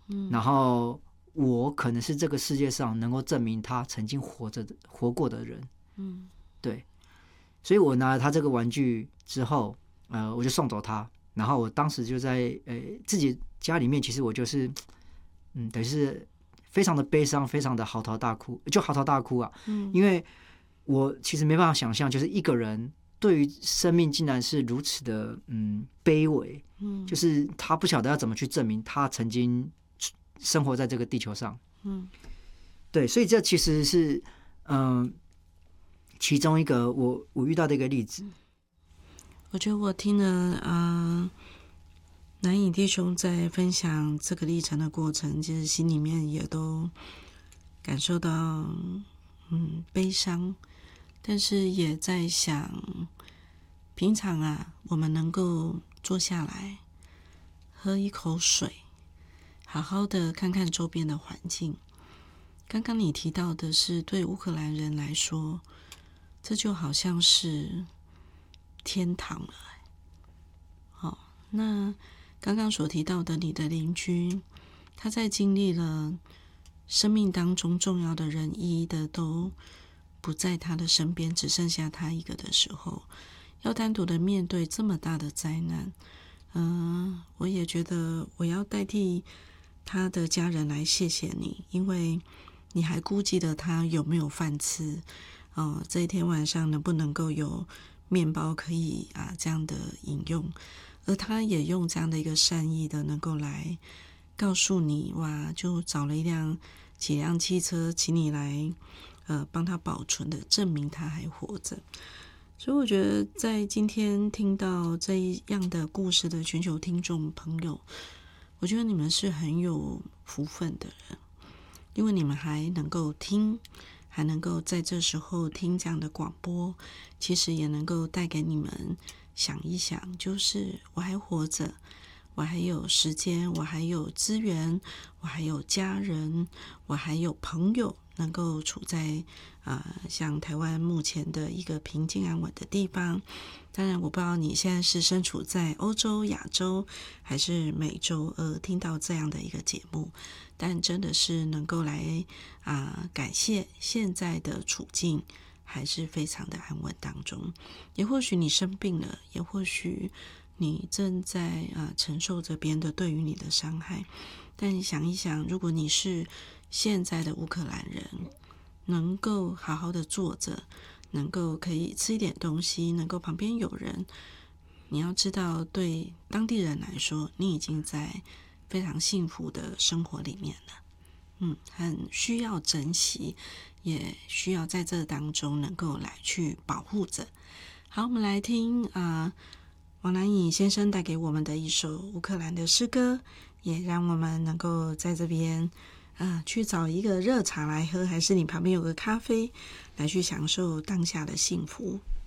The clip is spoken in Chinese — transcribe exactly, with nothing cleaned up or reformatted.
嗯，然后我可能是这个世界上能够证明他曾经活着的活过的人。嗯，对，所以我拿了他这个玩具之后，呃，我就送走他。然后我当时就在呃自己家里面，其实我就是，嗯，等于是非常的悲伤，非常的嚎啕大哭，就嚎啕大哭啊。嗯，因为我其实没办法想象，就是一个人对于生命竟然是如此的嗯卑微，嗯，就是他不晓得要怎么去证明他曾经生活在这个地球上。嗯，对，所以这其实是嗯、呃、其中一个我我遇到的一个例子。 我觉得我听了啊、呃，南影弟兄在分享这个历程的过程，其实心里面也都感受到嗯悲伤，但是也在想，平常啊，我们能够坐下来喝一口水，好好的看看周边的环境。刚刚你提到的是，对乌克兰人来说，这就好像是天堂了。好，那刚刚所提到的你的邻居，他在经历了生命当中重要的人一一的都不在他的身边，只剩下他一个的时候，要单独的面对这么大的灾难，嗯、呃，我也觉得我要代替他的家人来谢谢你，因为你还顾及了他有没有饭吃，哦，这一天晚上能不能够有面包可以啊这样的饮用，而他也用这样的一个善意的能够来告诉你，哇，就找了一辆几辆汽车，请你来呃帮他保存的，证明他还活着。所以我觉得在今天听到这样的故事的全球听众朋友，我觉得你们是很有福分的人，因为你们还能够听，还能够在这时候听这样的广播，其实也能够带给你们想一想，就是我还活着，我还有时间，我还有资源，我还有家人，我还有朋友能够处在呃像台湾目前的一个平静安稳的地方。当然我不知道你现在是身处在欧洲、亚洲还是美洲，呃，听到这样的一个节目，但真的是能够来啊、呃、感谢现在的处境还是非常的安稳当中。也或许你生病了，也或许你正在啊、呃、承受着别人的对于你的伤害，但你想一想，如果你是现在的乌克兰人，能够好好的坐着，能够可以吃一点东西，能够旁边有人，你要知道，对当地人来说，你已经在非常幸福的生活里面了。嗯，很需要珍惜，也需要在这当中能够来去保护着。好，我们来听啊、呃，王南颖先生带给我们的一首乌克兰的诗歌，也让我们能够在这边啊、呃、去找一个热茶来喝，还是你旁边有个咖啡，来去享受当下的幸福。